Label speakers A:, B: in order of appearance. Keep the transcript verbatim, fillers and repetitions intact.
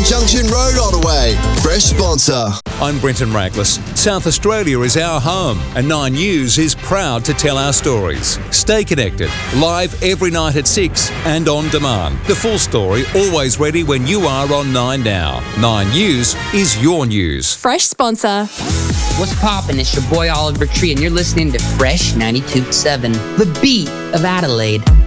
A: Junction Road, Ottaway. Fresh sponsor.
B: I'm Brenton Raglas. South Australia is our home, and Nine News is proud to tell our stories. Stay connected, live every night at six and on demand. The full story always ready when you are on Nine Now. Nine News is your news.
C: Fresh sponsor.
D: What's poppin'? It's your boy Oliver Tree, and you're listening to Fresh ninety-two point seven, the beat of Adelaide.